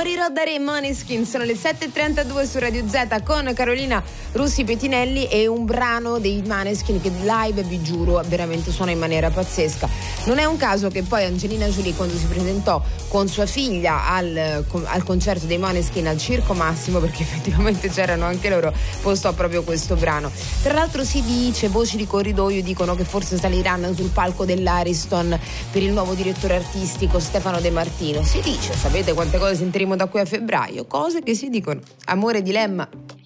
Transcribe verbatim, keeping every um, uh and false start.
Morirò da Re, Måneskin. Sono le sette e trentadue su Radio Z con Carolina Russi Petinelli e un brano dei Måneskin che live, vi giuro, veramente suona in maniera pazzesca. Non è un caso che poi Angelina Jolie, quando si presentò con sua figlia al, al concerto dei Måneskin al Circo Massimo, perché effettivamente c'erano anche loro, postò proprio questo brano. Tra l'altro si dice, voci di corridoio dicono che forse saliranno sul palco dell'Ariston per il nuovo direttore artistico Stefano De Martino. Si dice, sapete quante cose sentiremo da qui a febbraio? Cose che si dicono. Amore, dilemma.